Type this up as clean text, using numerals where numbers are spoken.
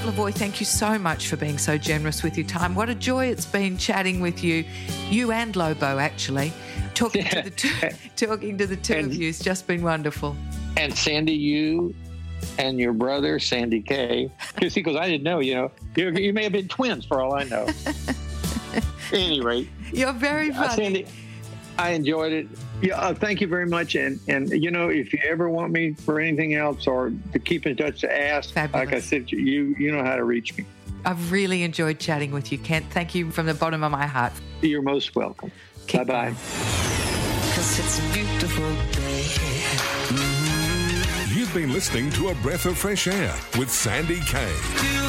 Kent Lavoie, thank you so much for being so generous with your time. What a joy it's been chatting with you and Lobo, actually. Talking to the two of you has just been wonderful. And Sandy, you and your brother, Sandy Kay, because he goes, I didn't know, you may have been twins for all I know. At any rate. You're very funny. Sandy, I enjoyed it. Yeah, thank you very much. And if you ever want me for anything else or to keep in touch to ask, Fabulous. Like I said, you know how to reach me. I've really enjoyed chatting with you, Kent. Thank you from the bottom of my heart. You're most welcome. Bye-bye. 'Cause it's a beautiful day. You've been listening to A Breath of Fresh Air with Sandy Kay.